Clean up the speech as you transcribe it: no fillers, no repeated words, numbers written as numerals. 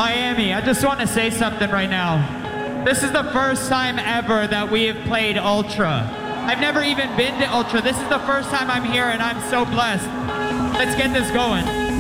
Miami, I just want to say something right now. This is the first time ever that we have played Ultra. I've never even been to Ultra. This is the first time I'm here and I'm so blessed. Let's get this going.